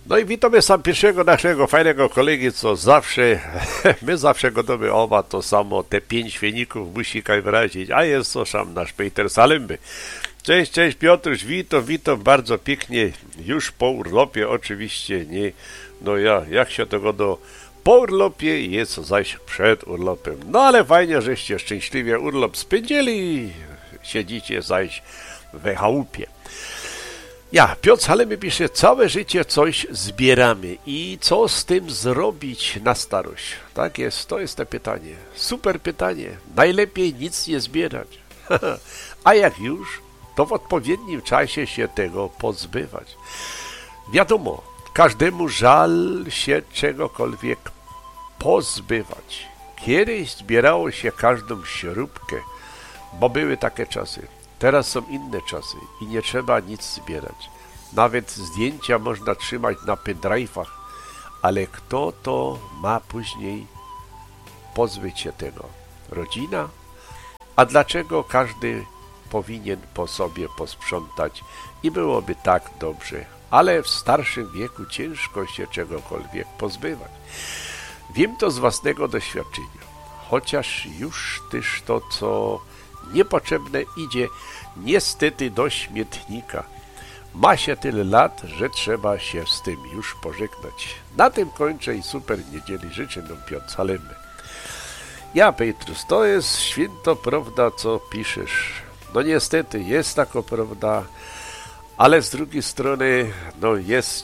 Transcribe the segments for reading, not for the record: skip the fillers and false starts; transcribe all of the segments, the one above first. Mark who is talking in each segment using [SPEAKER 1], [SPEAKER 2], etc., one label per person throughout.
[SPEAKER 1] No i witamy sam pierwszego naszego fajnego kolegi, co zawsze, my zawsze gotowy oba to samo, te 5 świeników musi kaj wyrazić, a jest to sam nasz Peter Salemby. Cześć Piotruś, witam bardzo pięknie, już po urlopie oczywiście, nie, no jak się tego do po urlopie jest zaś przed urlopem, no ale fajnie, żeście szczęśliwie urlop spędzili, siedzicie zaś we chałupie. Piotr Salemby pisze, całe życie coś zbieramy i co z tym zrobić na starość? Tak jest, to jest to pytanie. Super pytanie. Najlepiej nic nie zbierać. A jak już, to w odpowiednim czasie się tego pozbywać. Wiadomo, każdemu żal się czegokolwiek pozbywać. Kiedyś zbierało się każdą śrubkę, bo były takie czasy. Teraz są inne czasy i nie trzeba nic zbierać. Nawet zdjęcia można trzymać na pendrive'ach, ale kto to ma później pozbyć się tego? Rodzina? A dlaczego każdy powinien po sobie posprzątać i byłoby tak dobrze, ale w starszym wieku ciężko się czegokolwiek pozbywać. Wiem to z własnego doświadczenia, chociaż już też to, co niepotrzebne idzie niestety do śmietnika. Ma się tyle lat, że trzeba się z tym już pożegnać. Na tym kończę i super niedzieli życzę nam Piotr Salemby. Petrus, to jest święto prawda, co piszesz. No niestety jest taka prawda, ale z drugiej strony jest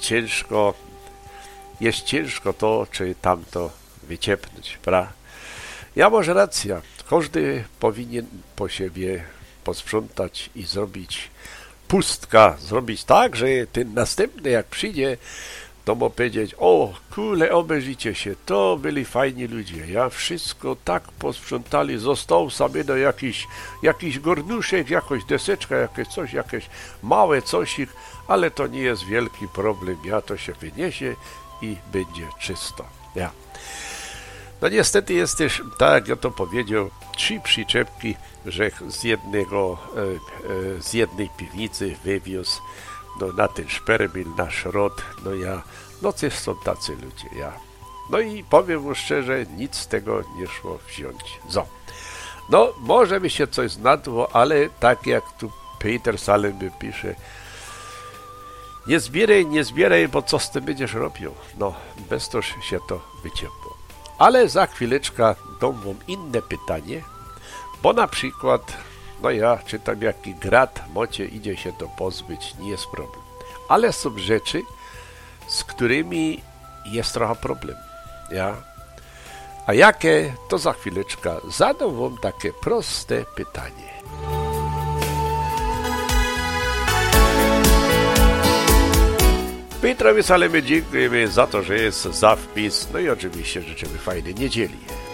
[SPEAKER 1] ciężko to czy tamto wyciepnąć, prawda? Może racja. Każdy powinien po siebie posprzątać i zrobić pustka, zrobić tak, że ten następny jak przyjdzie, to mu powiedzieć, obejrzyjcie się, to byli fajni ludzie, wszystko tak posprzątali, został sobie jakiś garnuszek, jakaś deseczka, jakieś małe cosik, ale to nie jest wielki problem, to się wyniesie i będzie czysto. No niestety jest też, tak jak ja to powiedział, 3 przyczepki, że z jednej piwnicy wywiózł na ten szpermil, na szrot, też są tacy ludzie, No i powiem mu szczerze, nic z tego nie szło wziąć. Może by się coś znadło, ale tak jak tu Peter Salemby pisze, nie zbieraj, bo co z tym będziesz robił? Bez to się to wyciepło. Ale za chwileczkę dam wam inne pytanie, bo na przykład, czytam jaki grat mocie idzie się to pozbyć, nie jest problem. Ale są rzeczy, z którymi jest trochę problem, A jakie, to za chwileczkę zadam wam takie proste pytanie. Petrowi Salemby dziękujemy za to, że jest za wpis, i oczywiście życzymy fajnej niedzieli.